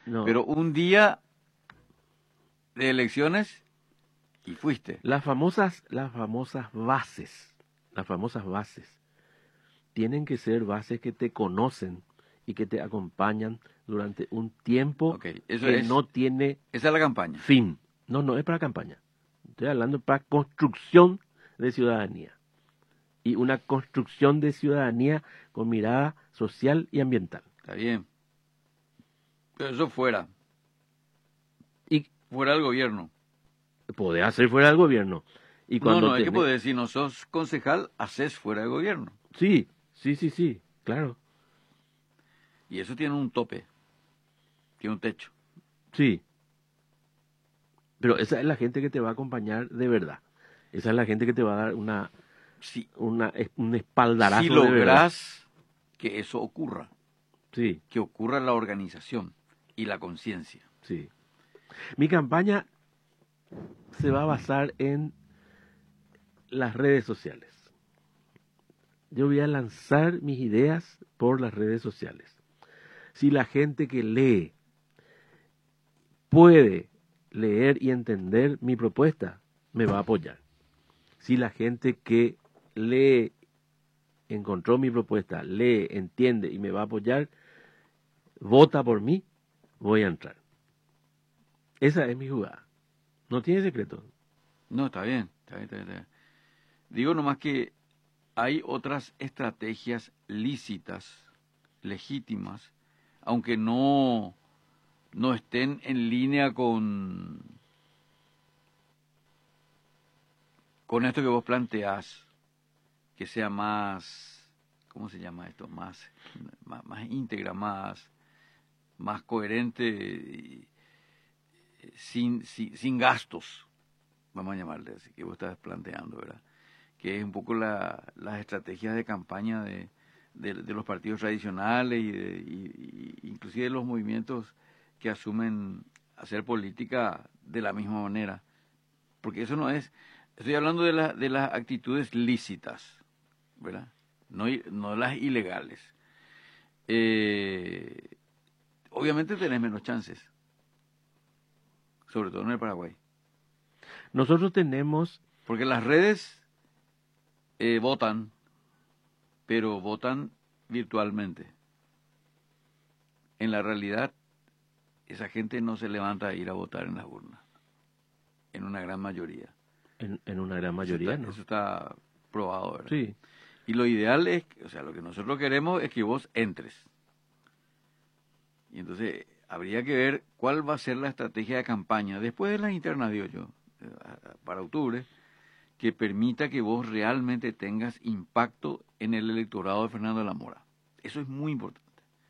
No. Pero un día de elecciones y fuiste. Las famosas bases, tienen que ser bases que te conocen y que te acompañan durante un tiempo Okay, eso que es, no tiene esa es la campaña. fin. No es para campaña. Estoy hablando para construcción de ciudadanía. Y una construcción de ciudadanía con mirada social y ambiental. Está bien. Pero eso fuera Y del gobierno. podés hacer fuera del gobierno. Y cuando No, es que tenés- podés decir, no sos concejal, haces fuera del gobierno. Sí, claro. Y eso tiene un tope, tiene un techo. Sí. Pero esa es la gente que te va a acompañar de verdad. Esa es la gente que te va a dar Si, un espaldarazo si de verdad. lográs que eso ocurra, Sí, que ocurra la organización y la conciencia. sí. Mi campaña se va a basar en las redes sociales. Yo voy a lanzar mis ideas por las redes sociales. Si la gente que lee puede leer y entender mi propuesta, me va a apoyar. Si la gente que lee, encontró mi propuesta, lee, entiende y me va a apoyar, vota por mí, voy a entrar. Esa es mi jugada. No tiene secreto. No, está bien. Digo nomás que hay otras estrategias lícitas, legítimas, aunque no estén en línea con esto que vos planteás, que sea más, ¿cómo se llama esto? Más íntegra, más coherente, sin gastos, vamos a llamarle así, que vos estás planteando, ¿verdad? Que es un poco las estrategias de campaña de los partidos tradicionales y inclusive de los movimientos que asumen hacer política de la misma manera. Porque eso no es, estoy hablando de las actitudes lícitas, ¿verdad? No las ilegales. Obviamente tenés menos chances, sobre todo en el Paraguay. Nosotros tenemos... Porque las redes votan, pero votan virtualmente. En la realidad, esa gente no se levanta a ir a votar en las urnas, en una gran mayoría. En una gran mayoría, ¿no? Eso está probado, ¿verdad? Sí. Y lo ideal es, lo que nosotros queremos es que vos entres. Y entonces habría que ver cuál va a ser la estrategia de campaña, después de las internas, digo yo, para octubre, que permita que vos realmente tengas impacto en el electorado de Fernando de la Mora. Eso es muy importante.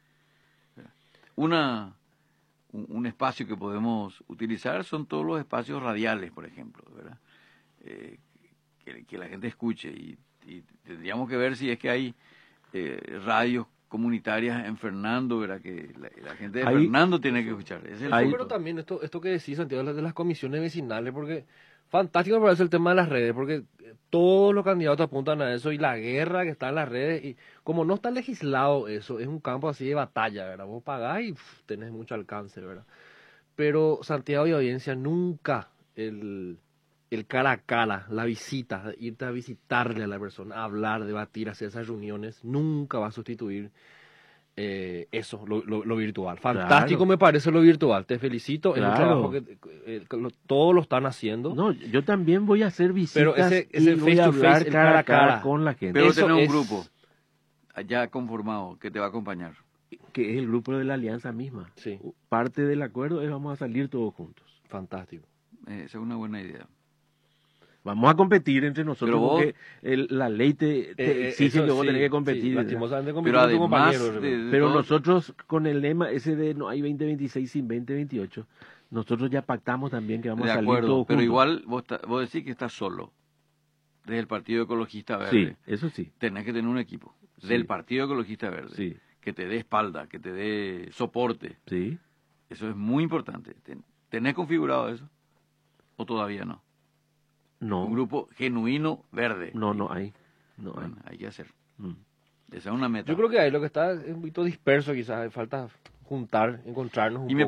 Un espacio que podemos utilizar son todos los espacios radiales, por ejemplo, ¿verdad? Que la gente escuche y tendríamos que ver si es que hay radios comunitarias en Fernando, ¿verdad? Que la gente de Fernando tiene que escuchar. Pero también esto que decís, Santiago, de las comisiones vecinales, porque fantástico me parece el tema de las redes, porque todos los candidatos apuntan a eso y la guerra que está en las redes, y como no está legislado eso, es un campo así de batalla, ¿verdad? Vos pagás y tenés mucho alcance, ¿verdad? Pero Santiago y audiencia, nunca el cara a cara, la visita, irte a visitarle a la persona, hablar, debatir, hacer esas reuniones, nunca va a sustituir eso, lo virtual. Fantástico, claro. Me parece lo virtual, te felicito, claro. Es un trabajo que todos lo están haciendo. No, yo también voy a hacer visitas, pero ese voy a hablar cara a cara con la gente. Pero tener un grupo ya conformado que te va a acompañar. Que es el grupo de la alianza misma. Sí. Parte del acuerdo es vamos a salir todos juntos. Fantástico. Esa es una buena idea. Vamos a competir entre nosotros porque la ley te exige que vos tenés que competir. Sí, lastimosamente pero además, compañero, pero nosotros con el lema ese de no hay 2026 sin 2028, nosotros ya pactamos también que vamos a salir todos juntos. Pero igual vos decís que estás solo desde el Partido Ecologista Verde. Sí, eso sí. Tenés que tener un equipo del Partido Ecologista Verde. Sí. Que te dé espalda, que te dé soporte. Sí. Eso es muy importante. ¿Tenés configurado eso? ¿O todavía no? No. Un grupo genuino verde. No hay. Hay que hacer. Esa es una meta. Yo creo que ahí lo que está es un poquito disperso, quizás falta juntar, encontrarnos un poco.